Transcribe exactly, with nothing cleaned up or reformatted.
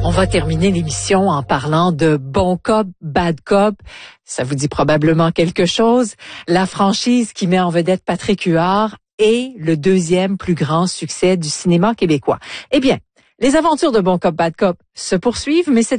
On va terminer l'émission en parlant de Bon Cop, Bad Cop. Ça vous dit probablement quelque chose. La franchise qui met en vedette Patrick Huard est le deuxième plus grand succès du cinéma québécois. Eh bien, les aventures de Bon Cop, Bad Cop se poursuivent, mais cette